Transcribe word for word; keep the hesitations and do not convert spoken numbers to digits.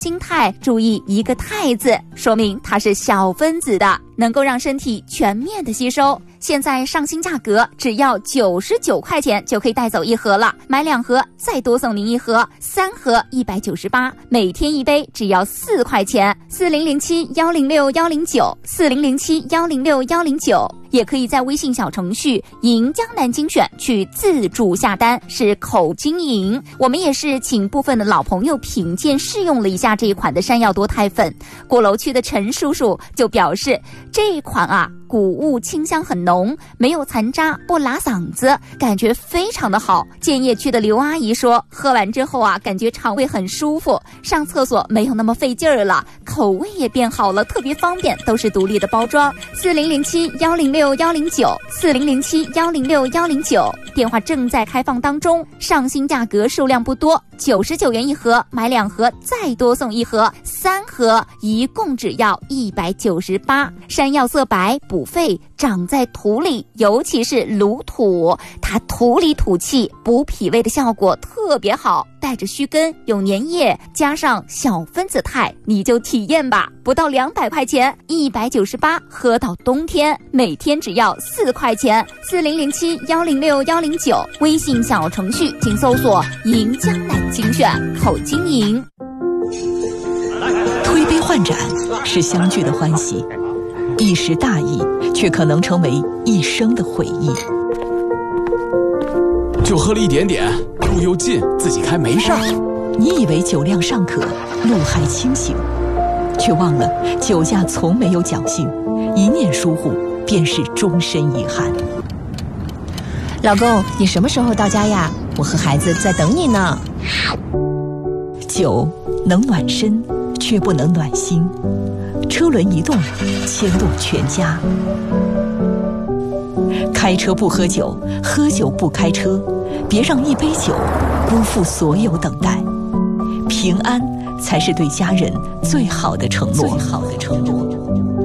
心态，注意一个态字，说明它是小分子的，能够让身体全面的吸收。现在上新价格只要九十九块钱就可以带走一盒了，买两盒再多送您一盒，三盒一百九十八，每天一杯只要四块钱。四零零七幺零六幺零九，四零零七幺零六幺零九，也可以在微信小程序赢江南精选去自助下单，是口精营。我们也是请部分的老朋友品鉴试用了一下这一款的山药多肽粉，鼓楼区的陈叔叔就表示，这一款啊谷物清香很浓，没有残渣，不拉嗓子，感觉非常的好。建业区的刘阿姨说，喝完之后啊感觉肠胃很舒服，上厕所没有那么费劲儿了，口味也变好了，特别方便，都是独立的包装。四零零七幺零六幺零九，四零零七幺零六幺零九，电话正在开放当中，上新价格数量不多，九十九元一盒，买两盒再多送一盒，三盒一共只要一百九十八。山药色白，补肺，长在土里，尤其是卤土，它土里土气，补脾胃的效果特别好，带着须根，有粘液，加上小分子肽，你就体验吧。不到两百块钱，一百九十八，喝到冬天，每天只要四块钱。四零零七幺零六幺零九，微信小程序请搜索赢江南精选口经营。 推杯换盏是相聚的欢喜，一时大意却可能成为一生的回忆。 就喝了一点点，路又近，自己开没事儿。 你以为酒量尚可，路还清醒，却忘了酒驾从没有侥幸，一念疏忽便是终身遗憾。 老公，你什么时候到家呀？我和孩子在等你呢。 酒能暖身，却不能暖心。车轮一动，牵动全家。开车不喝酒，喝酒不开车，别让一杯酒辜负所有等待。平安才是对家人最好的承诺。最好的承诺。